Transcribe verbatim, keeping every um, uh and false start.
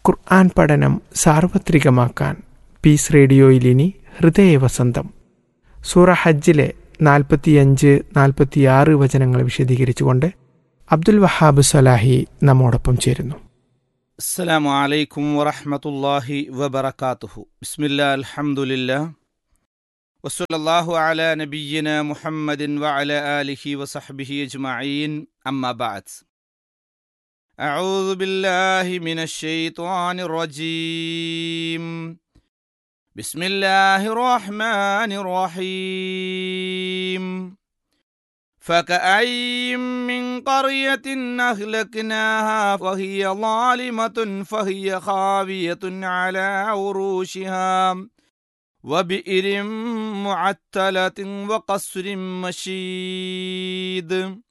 ഖുർആൻ പഠനം സാർവത്രികമാക്കാൻ പീസ് റേഡിയോയിൽ ഇനി ഹൃദയവസന്തം. സൂറ ഹജ്ജിലെ നാൽപ്പത്തിയഞ്ച് നാൽപ്പത്തിയാറ് വചനങ്ങൾ വിശദീകരിച്ചുകൊണ്ട് അബ്ദുൽ വഹാബ് സലാഹി നമ്മോടൊപ്പം ചേരുന്നു. അസ്സലാമു അലൈക്കും വറഹ്മത്തുള്ളാഹി വബറകാതുഹു. ബിസ്മില്ലാ അൽഹംദുലില്ലാ വസ്സല്ലല്ലാഹു അലാ നബിയ്യിനാ മുഹമ്മദിൻ വഅലാ ആലിഹി വസഹ്ബിഹി അജ്മഈൻ. അമ്മാ ബഅദ്. അഊദു ബില്ലാഹി മിനശ് ശൈത്വാനിർ റജീം. ബിസ്മില്ലാഹിർ റഹ്മാനിർ റഹീം. فكأين من قرية أهلكناها فهي ظالمة فهي خاوية على عروشها وبئر معطلة وقصر مشيد.